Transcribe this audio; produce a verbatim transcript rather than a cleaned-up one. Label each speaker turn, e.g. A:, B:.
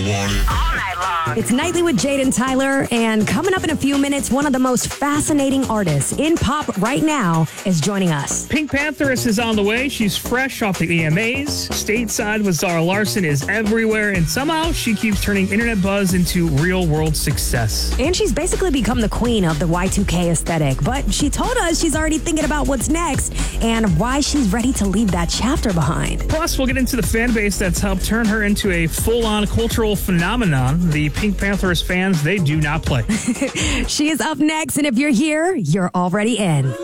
A: want it.
B: All night long.
C: It's Nightly with Jade and Tyler, and coming up in a few minutes, one of the most fascinating artists in pop right now is joining us.
D: Pink Pantheress is on the way. She's fresh off the E M As. Stateside with Zara Larson is everywhere, and somehow she keeps turning internet buzz into real-world success.
C: And she's basically become the queen of the Y two K aesthetic, but she told us she's already thinking about what's next and why she's ready to leave that chapter behind.
D: Plus, we'll get into the fan base that's helped turn her into a full-on cultural phenomenon. The Pink Pantheress fans, they do not play.
C: She is up next, and if you're here, you're already in.